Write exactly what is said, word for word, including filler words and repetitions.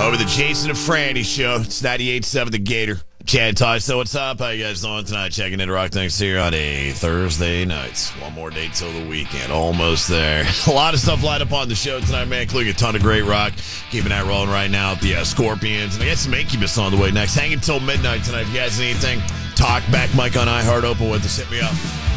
Over the Jason and Franny show. It's ninety-eight point seven The Gator. Chad Ty, so what's up? How you guys doing tonight? Checking in to Rock Things here on a Thursday night. One more day till the weekend. Almost there. A lot of stuff lined up on the show tonight, man, including a ton of great rock. Keeping that rolling right now with the uh, Scorpions. And I got some Incubus on the way next. Hang until midnight tonight. If you guys need anything, talk back, Mike on iHeart. Open with us. Hit me up.